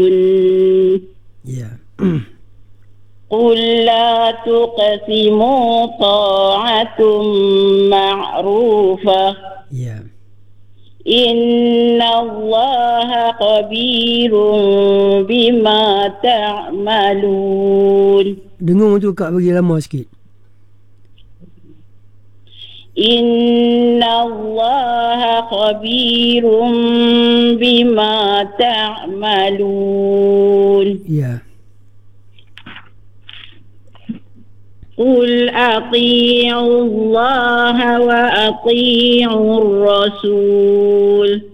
Ya. قل لا تقسموا طاعة معروفة Ya. إن الله خبير بما تعملون. Dengung tu Kak bagi lama sikit. إن الله خبير بما تعملون. Ya. قل أطيعوا الله وأطيعوا الرسول